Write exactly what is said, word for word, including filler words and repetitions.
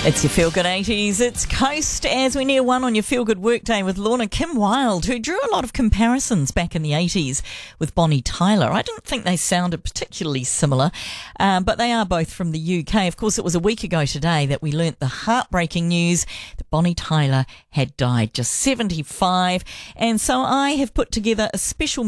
It's your Feel Good eighties. It's Coast as we near one on your Feel Good Workday with Lorna. Kim Wilde, who drew a lot of comparisons back in the eighties with Bonnie Tyler. I didn't think they sounded particularly similar, um, but they are both from the U K. Of course, it was a week ago today that we learnt the heartbreaking news that Bonnie Tyler had died, just seventy-five. And so I have put together a special